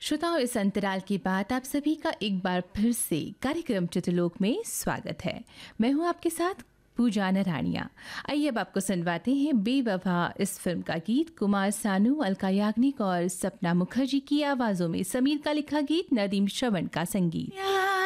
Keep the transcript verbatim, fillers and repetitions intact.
श्रोताओं, इस अंतराल के बाद आप सभी का एक बार फिर से कार्यक्रम चित्रलोक में स्वागत है। मैं हूं आपके साथ पूजा नराणिया। आइए अब आपको सुनवाते हैं बेवफा इस फिल्म का गीत। कुमार सानू, अलका याग्निक और सपना मुखर्जी की आवाज़ों में समीर का लिखा गीत, नदीम श्रवण का संगीत।